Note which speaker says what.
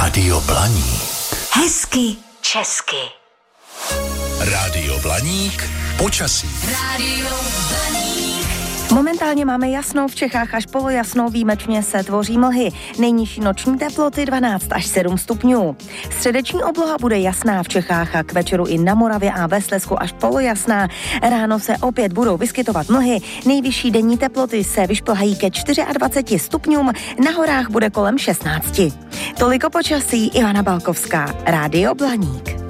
Speaker 1: Rádio Blaník.
Speaker 2: Hezky česky.
Speaker 1: Rádio Blaník. Počasí.
Speaker 2: Rádio Blaník.
Speaker 3: Momentálně máme jasno, v Čechách až polojasno, výjimečně se tvoří mlhy. Nejnižší noční teploty 12 až 7 stupňů. Středeční obloha bude jasná v Čechách a k večeru i na Moravě a ve Slezsku až polojasná. Ráno se opět budou vyskytovat mlhy. Nejvyšší denní teploty se vyšplhají ke 24 stupňům, na horách bude kolem 16. Toliko počasí, Ivana Balkovská, Rádio Blaník.